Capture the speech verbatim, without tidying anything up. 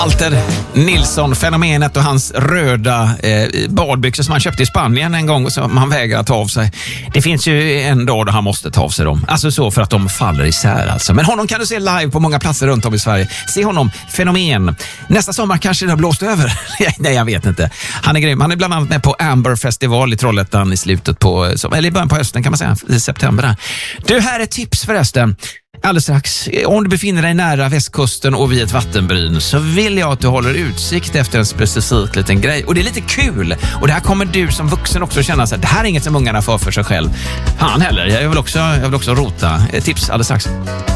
Walter Nilsson, fenomenet och hans röda eh, badbyxor som han köpte i Spanien en gång och som han vägrar ta av sig. Det finns ju en dag då han måste ta av sig dem. Alltså så för att de faller isär alltså. Men honom kan du se live på många platser runt om i Sverige. Se honom, fenomen. Nästa sommar kanske det har blåst över. Nej, jag vet inte. Han är grym. Han är bland annat med på Amber Festival i Trollhättan i slutet på, eller i början på hösten kan man säga, i september där. Du, här är tips förresten. Alldeles strax, om du befinner dig nära västkusten och vid ett vattenbryn så vill jag att du håller utsikt efter en specifik liten grej. Och det är lite kul. Och det här kommer du som vuxen också känna så här, det här är inget som ungarna får för sig själv. Han heller, jag vill också, jag vill också rota. Tips alldeles strax.